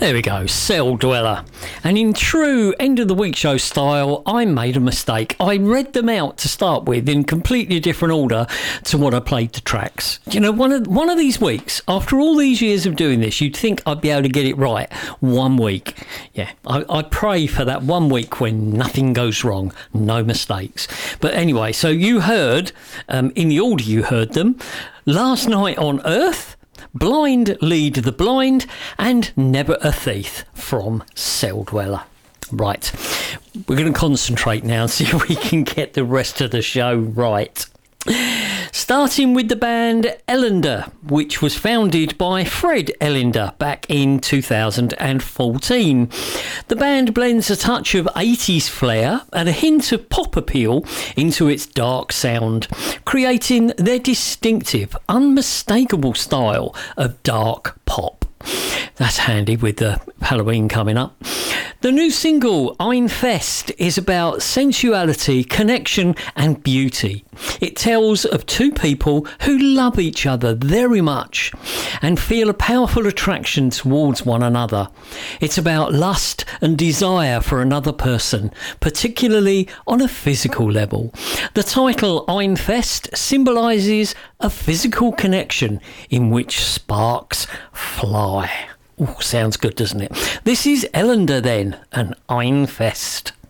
There we go, Cell Dweller. And in true end of the week show style, I made a mistake. I read them out to start with in completely different order to what I played the tracks. You know, one of these weeks, after all these years of doing this, you'd think I'd be able to get it right 1 week. Yeah, I pray for that 1 week when nothing goes wrong, no mistakes. But anyway, so you heard, in the order you heard them, Last Night on Earth, Blind Lead the Blind, and Never a Thief from Cell Dweller. Right, we're going to concentrate now and see if we can get the rest of the show right. Starting with the band Ellender, which was founded by Fred Ellender back in 2014. The band blends a touch of 80s flair and a hint of pop appeal into its dark sound, creating their distinctive, unmistakable style of dark pop. That's handy with the Halloween coming up. The new single, Ein Fest, is about sensuality, connection and beauty. It tells of two people who love each other very much and feel a powerful attraction towards one another. It's about lust and desire for another person, particularly on a physical level. The title, Ein Fest, symbolises a physical connection in which sparks fly. Ooh, sounds good, doesn't it? This is Ellender then, and Ein Fest.